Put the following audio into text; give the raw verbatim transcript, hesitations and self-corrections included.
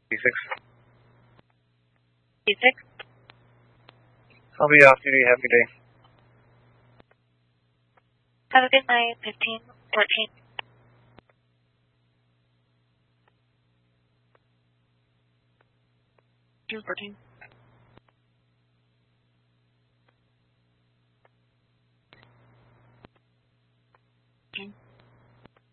D six. D six. I'll be off duty. Have a good day. Have a good night. Fifteen fourteen. June fourteen.